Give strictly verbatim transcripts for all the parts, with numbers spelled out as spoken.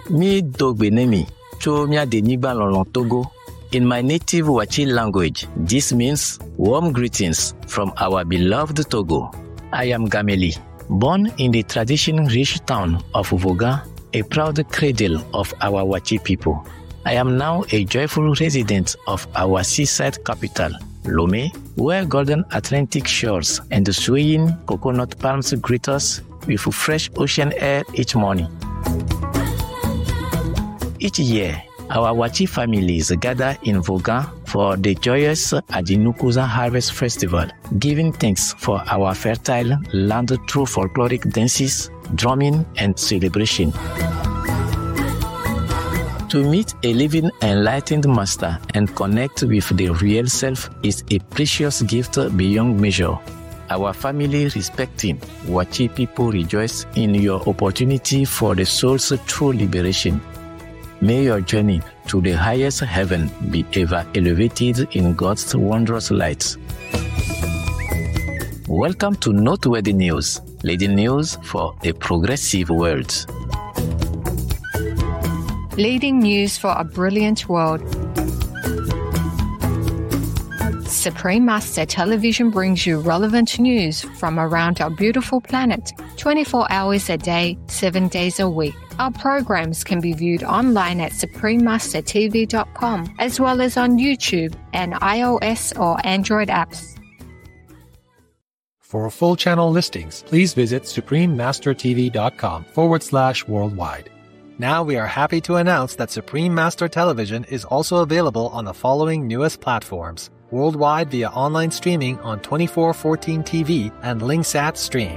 Mi dogbenemi, cho mia denigba lolong Togo. In my native Wachi language, this means warm greetings from our beloved Togo. I am Gameli, born in the tradition-rich town of Voga, a proud cradle of our Wachi people. I am now a joyful resident of our seaside capital, Lomé, where golden Atlantic shores and the swaying coconut palms greet us with fresh ocean air each morning. Each year, our Wachi families gather in Voga for the joyous Adinukuza Harvest Festival, giving thanks for our fertile land through folkloric dances, drumming, and celebration. To meet a living, enlightened master and connect with the real self is a precious gift beyond measure. Our family respecting Wachi people rejoice in your opportunity for the soul's true liberation. May your journey to the highest heaven be ever elevated in God's wondrous light. Welcome to Noteworthy News, leading news for a progressive world. Leading news for a brilliant world. Supreme Master Television brings you relevant news from around our beautiful planet, twenty-four hours a day, seven days a week. Our programs can be viewed online at supreme master t v dot com, as well as on YouTube and iOS or Android apps. For full channel listings, please visit suprememastertv.com forward slash worldwide. Now we are happy to announce that Supreme Master Television is also available on the following newest platforms: worldwide via online streaming on twenty-four fourteen T V and Lingsat Stream.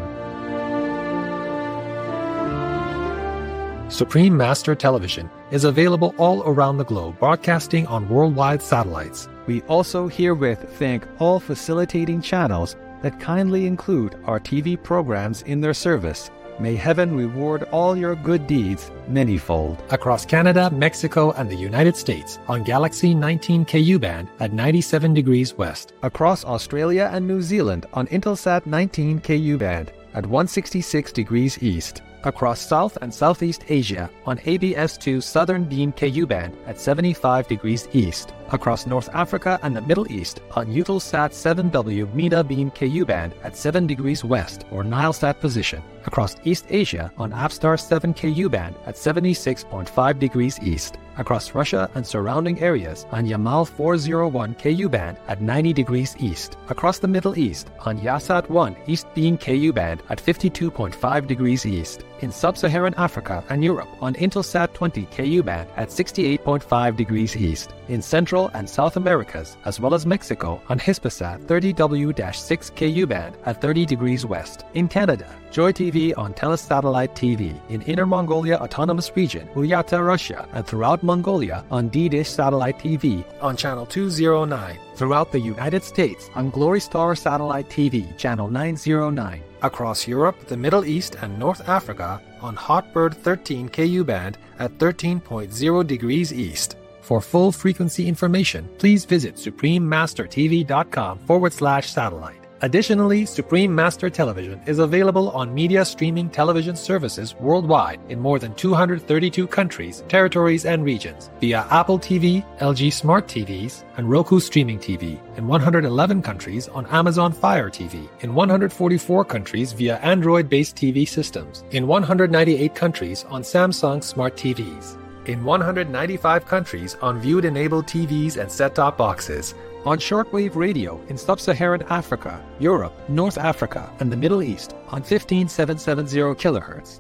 Supreme Master Television is available all around the globe, broadcasting on worldwide satellites. We also herewith thank all facilitating channels that kindly include our T V programs in their service. May heaven reward all your good deeds manyfold. Across Canada, Mexico, and the United States on Galaxy nineteen K U band at ninety-seven degrees west. Across Australia and New Zealand on Intelsat nineteen K U band at one hundred sixty-six degrees east. Across South and Southeast Asia on A B S two Southern Beam K U band at seventy-five degrees east. Across North Africa and the Middle East on Eutelsat seven W META Beam K U band at seven degrees west or Nilesat position. Across East Asia on Avstar seven K U band at seventy-six point five degrees east. Across Russia and surrounding areas on Yamal four oh one K U band at ninety degrees east. Across the Middle East on Yasat one East Beam K U band at fifty-two point five degrees east. In Sub-Saharan Africa and Europe on Intelsat twenty K U band at sixty-eight point five degrees east. In Central and South Americas, as well as Mexico on Hispasat thirty W six K U band at thirty degrees west. In Canada, Joy T V on Telesatellite T V. In Inner Mongolia Autonomous Region, Buryata, Russia, and throughout Mongolia on D-Dish Satellite T V on Channel two oh nine. Throughout the United States on Glory Star Satellite T V, Channel nine oh nine. Across Europe, the Middle East, and North Africa on Hotbird thirteen K U band at thirteen point zero degrees east. For full frequency information, please visit suprememastertv.com forward slash satellite. Additionally, Supreme Master Television is available on media streaming television services worldwide in more than two hundred thirty-two countries, territories, and regions via Apple T V, L G Smart T Vs, and Roku Streaming T V, in one hundred eleven countries on Amazon Fire T V, in one hundred forty-four countries via Android-based T V systems, in one hundred ninety-eight countries on Samsung Smart T Vs, in one hundred ninety-five countries on Viewed-enabled T Vs and set-top boxes, on shortwave radio in Sub-Saharan Africa, Europe, North Africa, and the Middle East on fifteen thousand seven hundred seventy kilohertz,